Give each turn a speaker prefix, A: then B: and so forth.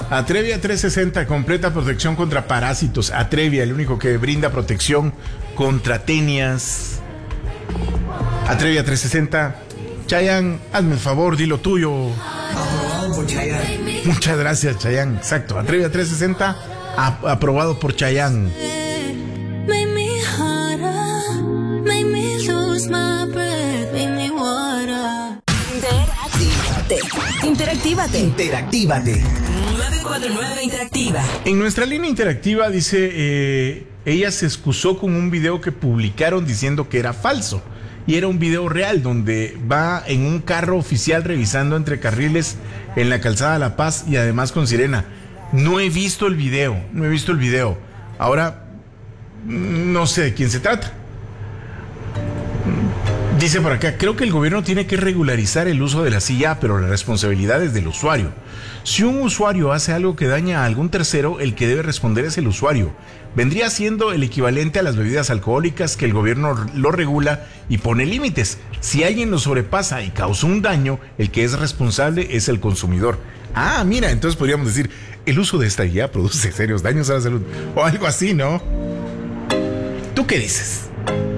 A: Atrevia 360, completa protección contra parásitos. Atrevia, el único que brinda protección contra tenias. Atrevia 360. Chayanne, hazme el favor, di lo tuyo.
B: Aprobado por Chayanne.
A: Muchas gracias, Chayanne. Exacto, Atrevia 360, aprobado por Chayanne.
C: Make me harder, make me lose my breath, make me water.
B: Interactívate.
D: 949 Interactiva.
A: En nuestra línea interactiva dice, ella se excusó con un video que publicaron diciendo que era falso. Y era un video real donde va en un carro oficial revisando entre carriles en la calzada La Paz y además con sirena. No he visto el video. Ahora, no sé de quién se trata. Dice por acá, creo que el gobierno tiene que regularizar el uso de la silla, pero la responsabilidad es del usuario. Si un usuario hace algo que daña a algún tercero, el que debe responder es el usuario. Vendría siendo el equivalente a las bebidas alcohólicas, que el gobierno lo regula y pone límites. Si alguien lo sobrepasa y causa un daño, el que es responsable es el consumidor. Ah, mira, entonces podríamos decir, el uso de esta guía produce serios daños a la salud. O algo así, ¿no? ¿Tú qué dices?